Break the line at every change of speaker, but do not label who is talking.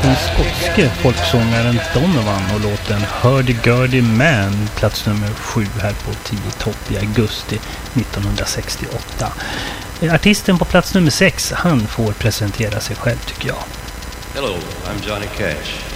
den skotske folksångaren Donovan och låten Hurdy-Gurdy Man, plats nummer 7 här på 10 topp i augusti 1968. Artisten på plats nummer 6, han får presentera sig själv tycker jag.
Hello, I'm Johnny Cash.